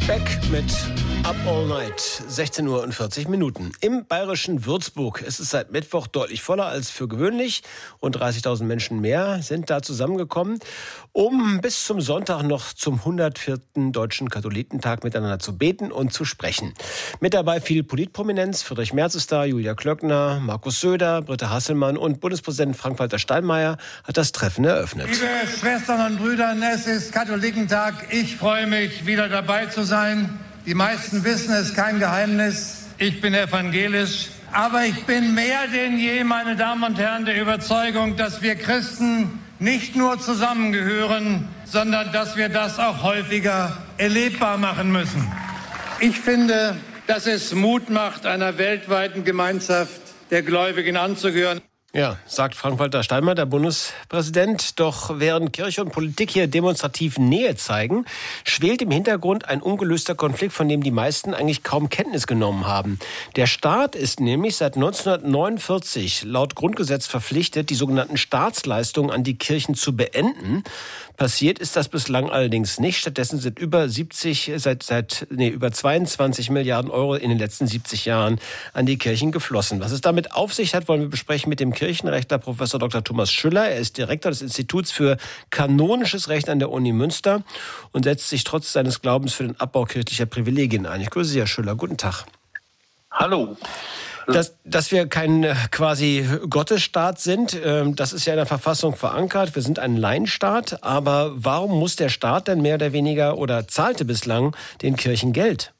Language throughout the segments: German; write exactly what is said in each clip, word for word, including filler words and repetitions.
Beck mit Up All Night, sechzehn Uhr und vierzig Minuten. Im bayerischen Würzburg ist es seit Mittwoch deutlich voller als für gewöhnlich und dreißigtausend Menschen mehr sind da zusammengekommen, um bis zum Sonntag noch zum hundertvierten Deutschen Katholikentag miteinander zu beten und zu sprechen. Mit dabei viel Politprominenz. Friedrich Merz ist da, Julia Klöckner, Markus Söder, Britta Hasselmann und Bundespräsident Frank-Walter Steinmeier hat das Treffen eröffnet. Liebe Schwestern und Brüder, es ist Katholikentag. Ich freue mich, wieder dabei zu sein. Die meisten wissen, es ist kein Geheimnis. Ich bin evangelisch. Aber ich bin mehr denn je, meine Damen und Herren, der Überzeugung, dass wir Christen nicht nur zusammengehören, sondern dass wir das auch häufiger erlebbar machen müssen. Ich finde, dass es Mut macht, einer weltweiten Gemeinschaft der Gläubigen anzugehören. Ja, sagt Frank-Walter Steinmeier, der Bundespräsident. Doch während Kirche und Politik hier demonstrativ Nähe zeigen, schwelt im Hintergrund ein ungelöster Konflikt, von dem die meisten eigentlich kaum Kenntnis genommen haben. Der Staat ist nämlich seit neunzehnhundertneunundvierzig laut Grundgesetz verpflichtet, die sogenannten Staatsleistungen an die Kirchen zu beenden. Passiert ist das bislang allerdings nicht. Stattdessen sind über siebzig, seit, seit, nee, über zweiundzwanzig Milliarden Euro in den letzten siebzig Jahren an die Kirchen geflossen. Was es damit auf sich hat, wollen wir besprechen mit dem Kirchenrechtler Professor Doktor Thomas Schüller. Er ist Direktor des Instituts für kanonisches Recht an der Uni Münster und setzt sich trotz seines Glaubens für den Abbau kirchlicher Privilegien ein. Ich grüße Sie, Herr Schüller. Guten Tag. Hallo. Dass, dass wir kein quasi Gottesstaat sind, das ist ja in der Verfassung verankert. Wir sind ein Laienstaat. Aber warum muss der Staat denn mehr oder weniger oder zahlte bislang den Kirchen Geld?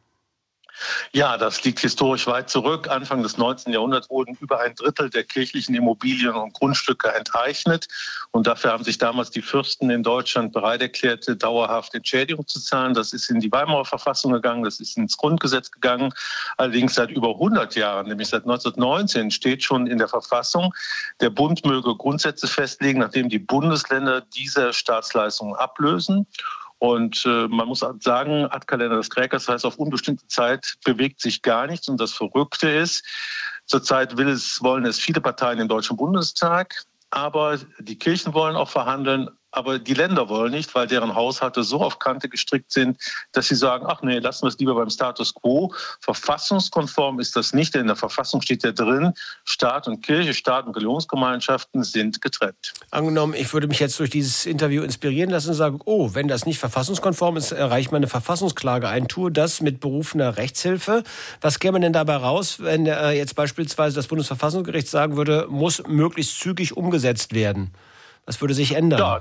Ja, das liegt historisch weit zurück. Anfang des neunzehnten Jahrhunderts wurden über ein Drittel der kirchlichen Immobilien und Grundstücke enteignet. Und dafür haben sich damals die Fürsten in Deutschland bereit erklärt, dauerhaft Entschädigung zu zahlen. Das ist in die Weimarer Verfassung gegangen, das ist ins Grundgesetz gegangen. Allerdings seit über hundert Jahren, nämlich seit neunzehnhundertneunzehn, steht schon in der Verfassung, der Bund möge Grundsätze festlegen, nachdem die Bundesländer diese Staatsleistungen ablösen. Und äh, man muss sagen, ad calendas graecas, das heißt, auf unbestimmte Zeit bewegt sich gar nichts. Und das Verrückte ist, zurzeit will es, wollen es viele Parteien im Deutschen Bundestag, aber die Kirchen wollen auch verhandeln. Aber die Länder wollen nicht, weil deren Haushalte so auf Kante gestrickt sind, dass sie sagen, ach nee, lassen wir es lieber beim Status quo. Verfassungskonform ist das nicht, denn in der Verfassung steht ja drin, Staat und Kirche, Staat und Religionsgemeinschaften sind getrennt. Angenommen, ich würde mich jetzt durch dieses Interview inspirieren lassen und sagen, oh, wenn das nicht verfassungskonform ist, erreicht man eine Verfassungsklage ein. Tue das mit berufener Rechtshilfe. Was käme denn dabei raus, wenn äh, jetzt beispielsweise das Bundesverfassungsgericht sagen würde, muss möglichst zügig umgesetzt werden? Was würde sich ändern? Ja,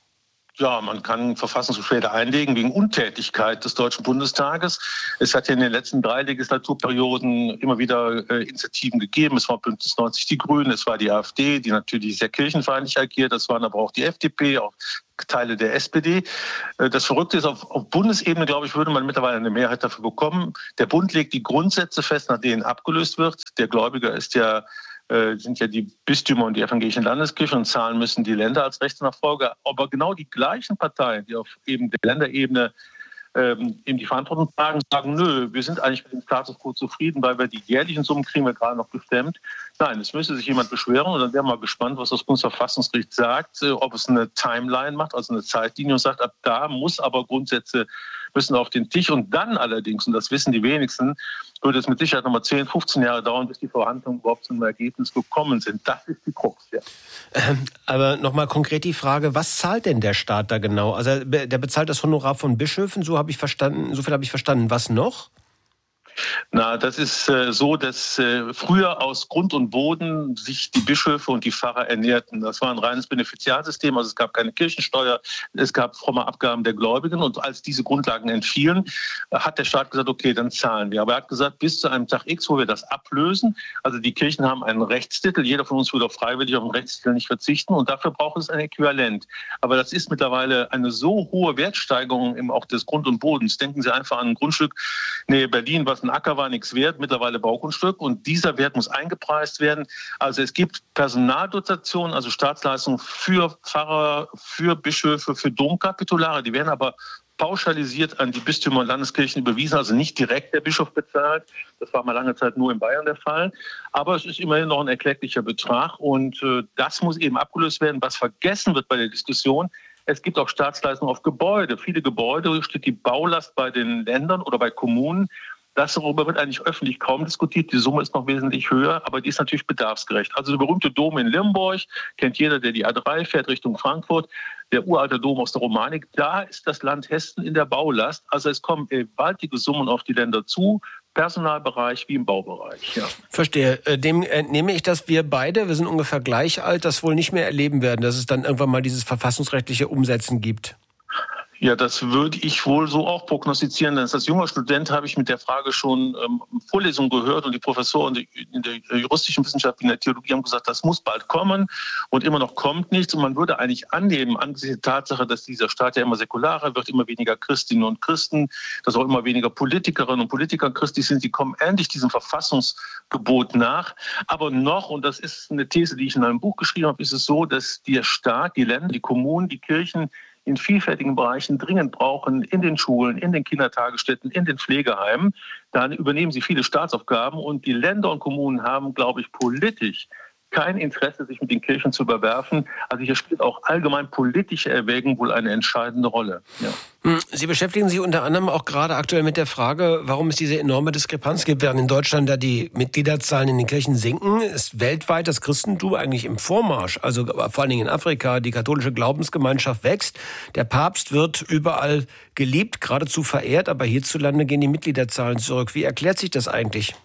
ja, man kann Verfassungsbeschwerde einlegen wegen Untätigkeit des Deutschen Bundestages. Es hat ja in den letzten drei Legislaturperioden immer wieder äh, Initiativen gegeben. Es war Bündnis neunzig Die Grünen, es war die AfD, die natürlich sehr kirchenfeindlich agiert. Das waren aber auch die F D P, auch Teile der S P D. Das Verrückte ist, auf, auf Bundesebene, glaube ich, würde man mittlerweile eine Mehrheit dafür bekommen. Der Bund legt die Grundsätze fest, nach denen abgelöst wird. Der Gläubiger ist ja sind ja die Bistümer und die evangelischen Landeskirchen und zahlen müssen die Länder als Rechtsnachfolger. Aber genau die gleichen Parteien, die auf eben der Länderebene ähm, eben die Verantwortung tragen, sagen, nö, wir sind eigentlich mit dem Status quo zufrieden, weil wir die jährlichen Summen kriegen wir gerade noch gestemmt. Nein, es müsste sich jemand beschweren und dann wären wir mal gespannt, was das Bundesverfassungsgericht sagt, ob es eine Timeline macht, also eine Zeitlinie und sagt, ab da muss aber Grundsätze müssen auf den Tisch und dann allerdings, und das wissen die wenigsten, würde es mit Sicherheit nochmal zehn, fünfzehn Jahre dauern, bis die Verhandlungen überhaupt zu einem Ergebnis gekommen sind. Das ist die Krux, ja. Ähm, aber nochmal konkret die Frage, was zahlt denn der Staat da genau? Also der bezahlt das Honorar von Bischöfen, so habe ich verstanden, so viel habe ich verstanden. Was noch? Na, das ist äh, so, dass äh, früher aus Grund und Boden sich die Bischöfe und die Pfarrer ernährten. Das war ein reines Benefiziarsystem, also es gab keine Kirchensteuer, es gab fromme Abgaben der Gläubigen und als diese Grundlagen entfielen, äh, hat der Staat gesagt, okay, dann zahlen wir. Aber er hat gesagt, bis zu einem Tag X, wo wir das ablösen, also die Kirchen haben einen Rechtstitel, jeder von uns würde auch freiwillig auf den Rechtstitel nicht verzichten und dafür braucht es ein Äquivalent. Aber das ist mittlerweile eine so hohe Wertsteigerung im, auch des Grund und Bodens. Denken Sie einfach an ein Grundstück, nee, Berlin, was ein Acker war nichts wert, mittlerweile Baugrundstück und dieser Wert muss eingepreist werden. Also es gibt Personaldotationen, also Staatsleistungen für Pfarrer, für Bischöfe, für Domkapitulare, die werden aber pauschalisiert an die Bistümer und Landeskirchen überwiesen, also nicht direkt der Bischof bezahlt. Das war mal lange Zeit nur in Bayern der Fall. Aber es ist immerhin noch ein erklecklicher Betrag und äh, das muss eben abgelöst werden. Was vergessen wird bei der Diskussion, Es gibt auch Staatsleistungen auf Gebäude. Viele Gebäude steht die Baulast bei den Ländern oder bei Kommunen. Das darüber wird eigentlich öffentlich kaum diskutiert. Die Summe ist noch wesentlich höher, aber die ist natürlich bedarfsgerecht. Also der berühmte Dom in Limburg, kennt jeder, der die A drei fährt Richtung Frankfurt. Der uralte Dom aus der Romanik, da ist das Land Hessen in der Baulast. Also es kommen gewaltige Summen auf die Länder zu, Personalbereich wie im Baubereich. Ja. Verstehe. Dem entnehme ich, dass wir beide, wir sind ungefähr gleich alt, das wohl nicht mehr erleben werden, dass es dann irgendwann mal dieses verfassungsrechtliche Umsetzen gibt. Ja, das würde ich wohl so auch prognostizieren. Denn als junger Student habe ich mit der Frage schon ähm, Vorlesungen gehört und die Professoren in der juristischen Wissenschaft, in der Theologie haben gesagt, das muss bald kommen und immer noch kommt nichts. Und man würde eigentlich annehmen, angesichts der Tatsache, dass dieser Staat ja immer säkularer wird, immer weniger Christinnen und Christen, dass auch immer weniger Politikerinnen und Politiker christlich sind, die kommen endlich diesem Verfassungsgebot nach. Aber noch, und das ist eine These, die ich in einem Buch geschrieben habe, ist es so, dass der Staat, die Länder, die Kommunen, die Kirchen in vielfältigen Bereichen dringend brauchen, in den Schulen, in den Kindertagesstätten, in den Pflegeheimen. Dann übernehmen sie viele Staatsaufgaben und die Länder und Kommunen haben, glaube ich, politisch kein Interesse, sich mit den Kirchen zu überwerfen. Also hier spielt auch allgemein politische Erwägung wohl eine entscheidende Rolle. Ja. Sie beschäftigen sich unter anderem auch gerade aktuell mit der Frage, warum es diese enorme Diskrepanz gibt, während in Deutschland da die Mitgliederzahlen in den Kirchen sinken, ist weltweit das Christentum eigentlich im Vormarsch. Also vor allen Dingen in Afrika, die katholische Glaubensgemeinschaft wächst. Der Papst wird überall geliebt, geradezu verehrt, aber hierzulande gehen die Mitgliederzahlen zurück. Wie erklärt sich das eigentlich?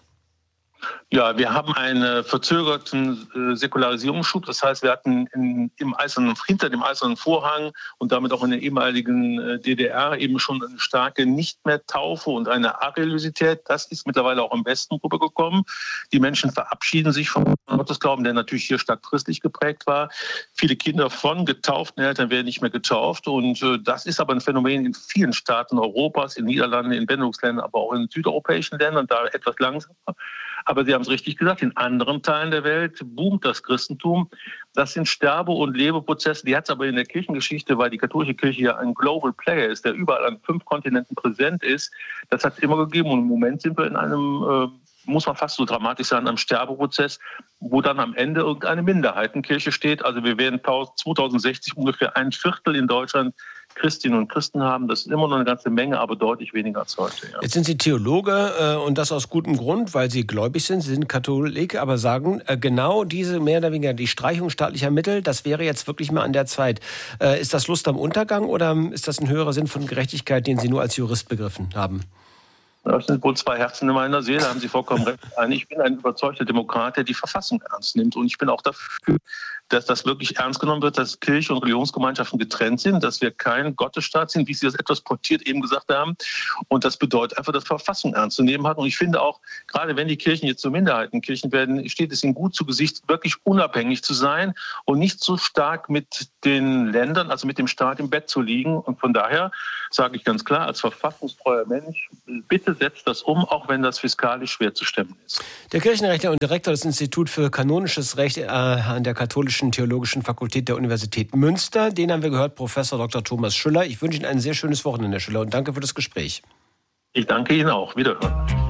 Ja, wir haben einen verzögerten äh, Säkularisierungsschub. Das heißt, wir hatten in, im eisernen, hinter dem Eisernen Vorhang und damit auch in der ehemaligen äh, D D R eben schon eine starke nicht mehr Taufe und eine Areliosität. Das ist mittlerweile auch im Westen rübergekommen. Die Menschen verabschieden sich vom Gottesglauben, der natürlich hier stark christlich geprägt war. Viele Kinder von getauften Eltern werden nicht mehr getauft. Und äh, das ist aber ein Phänomen in vielen Staaten Europas, in Niederlanden, in Benelux-Ländern, aber auch in südeuropäischen Ländern, da etwas langsamer. Aber Sie haben es richtig gesagt, in anderen Teilen der Welt boomt das Christentum. Das sind Sterbe- und Lebeprozesse. Die hat es aber in der Kirchengeschichte, weil die katholische Kirche ja ein Global Player ist, der überall an fünf Kontinenten präsent ist. Das hat es immer gegeben. Und im Moment sind wir in einem, äh, muss man fast so dramatisch sagen, einem Sterbeprozess, wo dann am Ende irgendeine Minderheitenkirche steht. Also wir werden zweitausendsechzig ungefähr ein Viertel in Deutschland Christinnen und Christen haben. Das ist immer noch eine ganze Menge, aber deutlich weniger als heute. Ja. Jetzt sind Sie Theologe äh, und das aus gutem Grund, weil Sie gläubig sind. Sie sind Katholik, aber sagen, äh, genau diese mehr oder weniger die Streichung staatlicher Mittel, das wäre jetzt wirklich mal an der Zeit. Äh, ist das Lust am Untergang oder ist das ein höherer Sinn von Gerechtigkeit, den Sie nur als Jurist begriffen haben? Das sind wohl zwei Herzen in meiner Seele, haben Sie vollkommen recht. Ich bin ein überzeugter Demokrat, der die Verfassung ernst nimmt. Und ich bin auch dafür, dass das wirklich ernst genommen wird, dass Kirche und Religionsgemeinschaften getrennt sind, dass wir kein Gottesstaat sind, wie Sie das etwas portiert eben gesagt haben. Und das bedeutet einfach, dass Verfassung ernst zu nehmen hat. Und ich finde auch, gerade wenn die Kirchen jetzt zu Minderheitenkirchen werden, steht es ihnen gut zu Gesicht, wirklich unabhängig zu sein und nicht so stark mit den Ländern, also mit dem Staat im Bett zu liegen. Und von daher sage ich ganz klar, als verfassungstreuer Mensch, bitte setzt das um, auch wenn das fiskalisch schwer zu stemmen ist. Der Kirchenrechtler und Direktor des Instituts für kanonisches Recht äh, an der Katholischen Theologischen Fakultät der Universität Münster. Den haben wir gehört, Professor Doktor Thomas Schüller. Ich wünsche Ihnen ein sehr schönes Wochenende, Herr Schüller, und danke für das Gespräch. Ich danke Ihnen auch. Wiederhören.